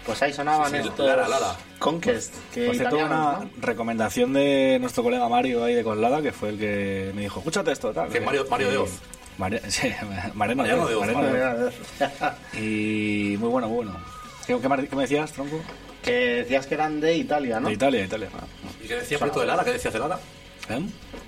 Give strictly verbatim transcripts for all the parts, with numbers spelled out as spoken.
Pues ahí sonaban Sí, sí, estos Lara, Lara. Conquest, que Por cierto, italianos, una ¿no? recomendación de nuestro colega Mario ahí de Coslada, que fue el que me dijo, escúchate esto, tal. Que es Mario, Mario de Oz. Mare- sí, Mariano Mariano de Oz, Mariano de Mariano Oz. Y muy bueno, muy bueno. ¿Qué, qué, mar- qué me decías, Tronco? Que decías que eran de Italia, ¿no? De Italia, de Italia. ¿Y qué decía Preto de Lara? ¿Qué decía de Lara? ¿Eh?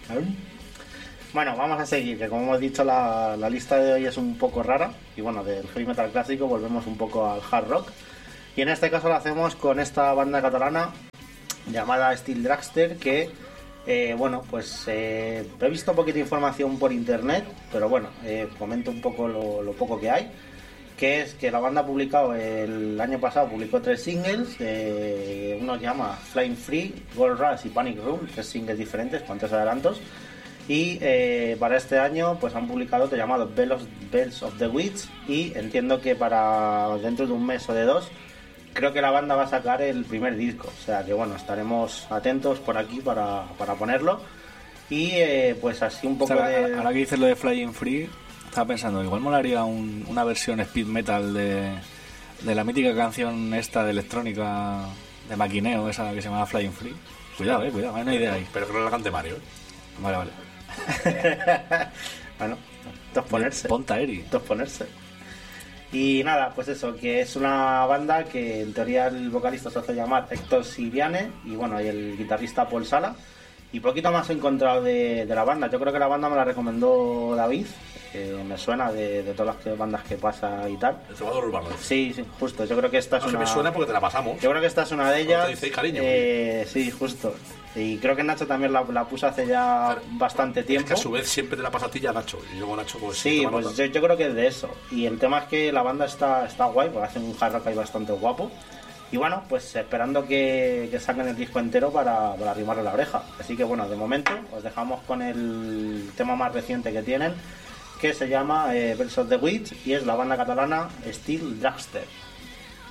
Bueno, vamos a seguir, que como hemos dicho la, la lista de hoy es un poco rara y bueno, del heavy metal clásico volvemos un poco al hard rock y en este caso lo hacemos con esta banda catalana llamada Steel Dragster que eh, bueno, pues eh, he visto un poquito de información por internet, pero bueno, eh, comento un poco lo, lo poco que hay, que es que la banda ha publicado el año pasado, publicó tres singles, eh, uno se llama Flying Free, Gold Rush y Panic Room, tres singles diferentes con tres adelantos. Y eh, para este año pues han publicado otro llamado Bells, Bells of the Witch y entiendo que para dentro de un mes o de dos creo que la banda va a sacar el primer disco, o sea que bueno, estaremos atentos por aquí para, para ponerlo y eh, pues así un O poco sea, de... ahora que dices lo de Flying Free, estaba pensando, igual molaría un, una versión speed metal de, de la mítica canción esta de electrónica de maquineo, esa que se llama Flying Free. Cuidado, eh, cuidado, hay una idea ahí. Pero que no la cante Mario, ¿eh? Vale, vale. Bueno, esto es ponerse. Ponta Eri. Esto es ponerse. Y nada, pues eso, que es una banda que en teoría el vocalista se hace llamar Héctor Siriane y bueno, y el guitarrista Paul Sala. Y poquito más he encontrado de, de la banda. Yo creo que la banda me la recomendó David, que me suena de, de todas las que, bandas que pasa y tal. El trovador urbano. Sí, sí, justo. Yo creo que esta es No, que una... me suena porque te la pasamos. Yo creo que esta es una de Cuando ellas. te dices cariño. Eh, sí, justo. Y creo que Nacho también la, la puso hace ya Claro. bastante Es tiempo. que a su vez siempre te la pasa a ti y a Nacho. Y luego Nacho pues Sí, toma pues nota. yo, yo creo que es de eso. Y el tema es que la banda está, está guay, porque hacen un hard rock ahí bastante guapo. Y bueno, pues esperando que, que saquen el disco entero para, para arrimarle la oreja. Así que bueno, de momento os dejamos con el tema más reciente que tienen, que se llama eh, Bells of the Witch y es la banda catalana Steel Dragster.